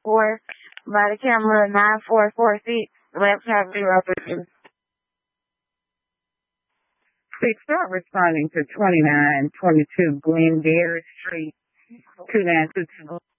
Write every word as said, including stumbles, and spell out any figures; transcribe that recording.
four, body camera nine four four six, laptop zero three. Six, start responding to twenty-nine twenty-two Glendale Street, two nine two two.